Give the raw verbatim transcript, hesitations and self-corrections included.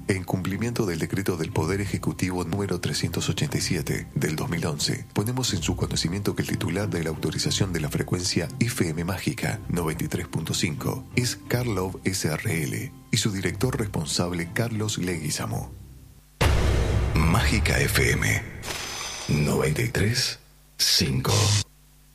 En cumplimiento del decreto del Poder Ejecutivo número trescientos ochenta y siete del dos mil once, ponemos en su conocimiento que el titular de la autorización de la frecuencia F M Mágica noventa y tres punto cinco es Karlov S R L y su director responsable Carlos Leguizamo. Mágica F M noventa y tres punto cinco.